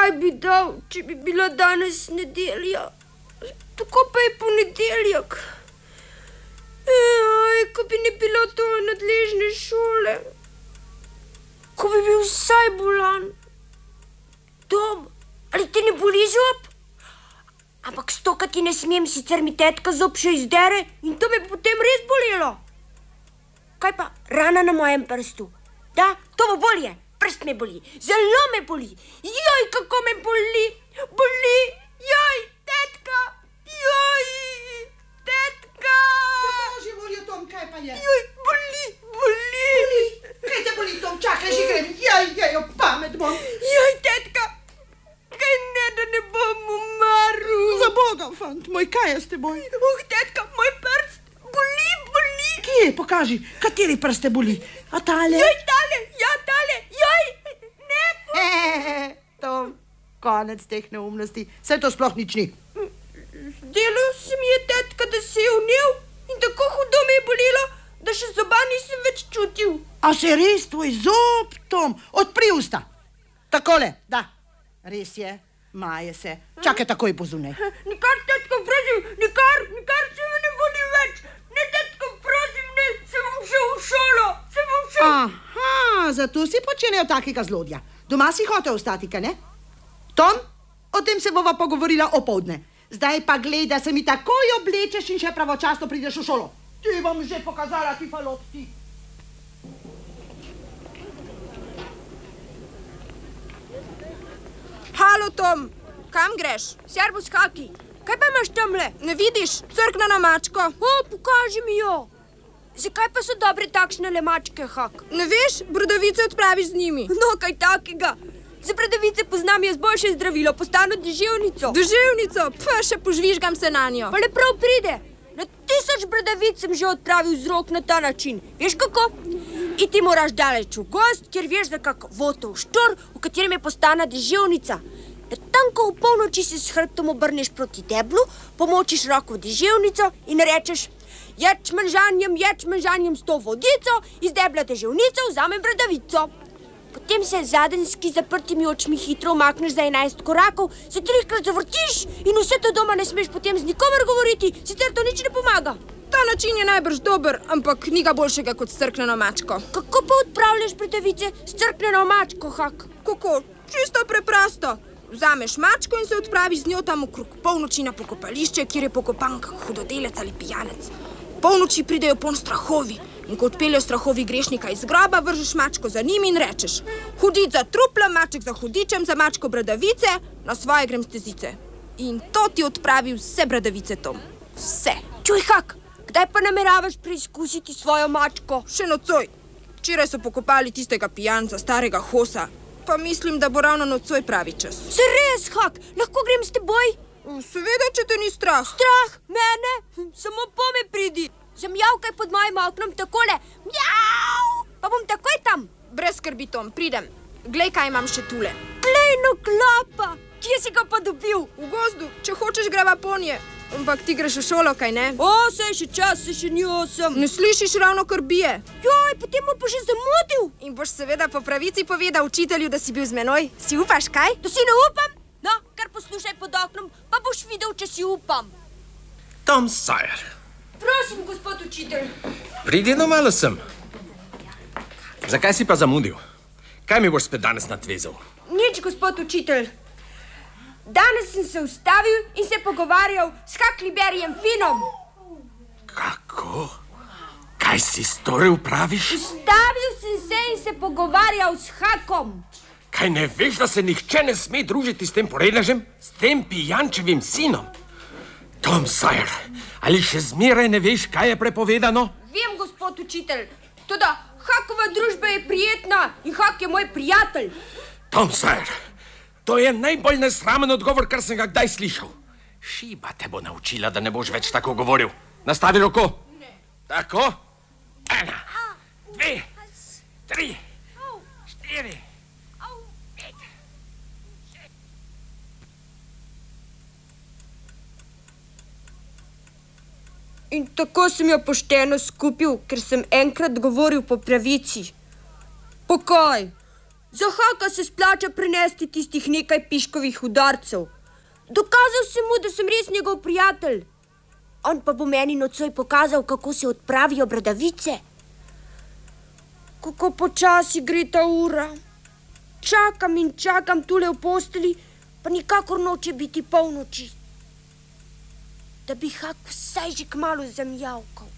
kaj bi dal, če bi bila danes nedelja? Tako pa je ponedeljek. Ko bi ne bilo to nadležne šole. Ko bi bil vsaj bolan. Tom, ali te ne boli zob? Ampak stokati ne smem, sicer mi tetka zob še izdere in to bi potem res bolelo. Kaj pa rana na mojem prstu? Da, to bo bolje. Prst me boli, zelo me boli. Joj, kako me boli. Boli, joj, tetka. Joj, tetka. Že volijo, Tom, kaj pa je? Joj, boli. Kaj te boli, Tom? Čakaj, že grem. Joj, pamet bom. Joj, tetka. Kaj ne, da ne bom umrl. Za Boga, fant moj, kaj je s teboj? Tetka, moj prst boli. Kje, pokaži, kateri prst te boli? A tale? Joj, tale, joj, ne. Tom, konec teh neumnosti. Saj to sploh nič ni. Zdelo se mi je, tetka, da se je vnel in tako hudo me je bolelo, da še zoba nisem več čutil. A se res tvoj zob, Tom? Odpri usta. Takole, da. Res je, maje se. Čakaj, takoj bo zunaj. Nikar, tetka, prosim, nikar se me ne boli več. Ne, tetka, prosim, ne, se bom šel v šolo. Aha, zato si počenjal takega zlodja. Doma si hotel ostati, kaj ne? Tom, o tem se bova pogovorila opoldne. Zdaj pa glej, da se mi takoj oblečeš in še pravočasno prideš v šolo. Ti bom že pokazala, ti falot, ti. Halo, Tom, kam greš? Servus, Haki, kaj pa imaš tamle? Ne vidiš, crkneno mačko. Pokaži mi jo. Zakaj pa so dobre takšne le mačke, Hak? Ne veš, bradavice odpraviš z njimi. No, kaj takega. Za bradavice poznam jaz boljše zdravilo, postanu deževnico. Deževnico? Še požvižgam se na njo. Pa le prav pride. Na 1000 bradavic sem že odpravil vzrok na ta način. Veš kako? Iti moraš daleč v gozd, kjer veš za kak votov štor, v katerem je postana deževnica. Da tanko v polnoči se s hrbtom obrneš proti deblu, pomočiš roko v deževnico in rečeš: ječmen žanjem s to vodico, iz debla deževnico vzamem bradavico. Potem se zadenjski zaprtimi očmi hitro umakneš za 11 korakov, se 3-krat zavrtiš in vse to doma ne smeš potem z nikomer govoriti, sicer to nič ne pomaga. Ta način je najbrž dober, ampak ni ga boljšega kot s crkneno mačko. Kako pa odpravljaš bradavice s crkneno mačko, Hak? Kako? Čisto preprosto. Vzameš mačko in se odpraviš z njo tam okrog polnoči na pokopališče, kjer je pokopan kak hudodelec ali pijanec. Polnoči pridejo pon strahovi in ko odpeljo strahovi grešnika iz groba, vržeš mačko za njim in rečeš: hudič za trupla, maček za hudičem, za mačko bradavice, na svoje grem stezice. In to ti odpravi vse bradavice, Tom. Vse. Čuj, Hak, kdaj pa nameravaš preizkusiti svojo mačko? Še nocoj. Včeraj so pokopali tistega pijanca, starega hosa. Pa mislim, da bo ravno nocoj pravi čas. Se res, Hak, lahko grem s teboj? Seveda, če te ni strah. Strah? Mene? Samo pome pridi. Zamjavkaj pod mojim oknom takole. Mjau! Pa bom takoj tam. Brez skrbi, Tom, pridem. Glej, kaj imam še tule. Glej, no klapa. Kje si ga pa dobil? V gozdu, če hočeš greva ponje. Ampak ti greš v šolo, kaj ne? Saj še čas, saj še ni 8. Ne slišiš, ravno kar bije. Joj, potem bom pa že zamudil. In boš seveda po pravici povedal učitelju, da si bil z menoj. Si upaš, kaj? Da si ne upam? No, kar poslušaj pod oknom, pa boš videl, če si upam. Tom Sawyer. Prosim, gospod učitelj. Pridi no malo sem. Zakaj si pa zamudil? Kaj mi boš spet danes nadvezal? Nič, gospod učitelj. Danes sem se ustavil in se pogovarjal s Huckleberryjem Finnom. Kako? Kaj si storil, praviš? Ustavil sem se in se pogovarjal s Hakom. Kaj ne veš, da se nihče ne sme družiti s tem poredežem? S tem pijančevim sinom? Tom Sawyer, ali še zmeraj ne veš, kaj je prepovedano? Vem, gospod učitelj. Toda Hakova družba je prijetna in Hak je moj prijatelj. Tom Sawyer, to je najbolj nesramen odgovor, kar sem ga kdaj slišal. Šiba te bo naučila, da ne boš več tako govoril. Nastavi roko. Ne. Tako. 1, 2, 3, 4, 5. In tako sem jo pošteno skupil, ker sem enkrat govoril po pravici. Pa kaj? Za Haka se splača prinesti tistih nekaj piškovih udarcev. Dokazal sem mu, da sem res njegov prijatelj. On pa bo meni nocoj pokazal, kako se odpravijo bradavice. Kako počasi gre ta ura. Čakam in čakam tule v posteli, pa nikakor noče biti polnoči. Da bi Hak vsaj že kmalu zamjavkal.